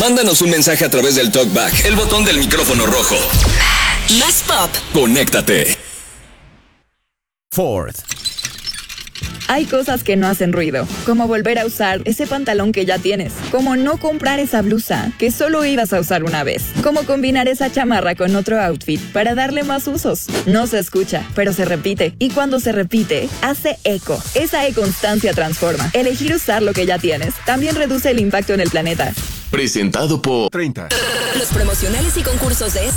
Mándanos un mensaje a través del TalkBack, el botón del micrófono rojo. Más pop. Conéctate. Fourth. Hay cosas que no hacen ruido, como volver a usar ese pantalón que ya tienes, como no comprar esa blusa que solo ibas a usar una vez, como combinar esa chamarra con otro outfit para darle más usos. No se escucha, pero se repite, y cuando se repite, hace eco. Esa e-constancia transforma. Elegir usar lo que ya tienes también reduce el impacto en el planeta. Presentado por 30. Los promocionales y concursos de